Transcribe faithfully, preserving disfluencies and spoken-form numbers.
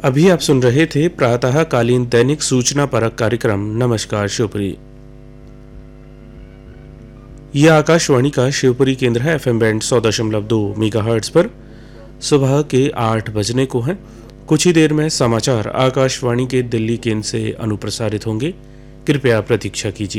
अभी आप सुन रहे थे प्रातः कालीन दैनिक सूचना परक कार्यक्रम नमस्कार शिवपुरी। यह आकाशवाणी का शिवपुरी केंद्र है। एफएम बैंड सौ दशमलव दो मेगाहर्ट्ज पर सुबह के आठ बजने को हैं। कुछ ही देर में समाचार आकाशवाणी के दिल्ली केंद्र से अनुप्रसारित होंगे। कृपया प्रतीक्षा कीजिए।